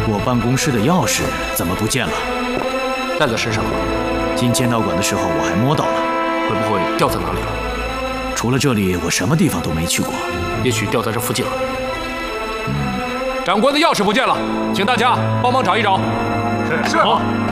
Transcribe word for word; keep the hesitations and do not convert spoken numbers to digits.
我办公室的钥匙怎么不见了？ 带在身上了。 进剑道馆的时候我还摸到了， 会不会掉在哪里了？ 除了这里，我什么地方都没去过。 也许掉在这附近了。嗯，长官的钥匙不见了，请大家帮忙找一找。 是是。好。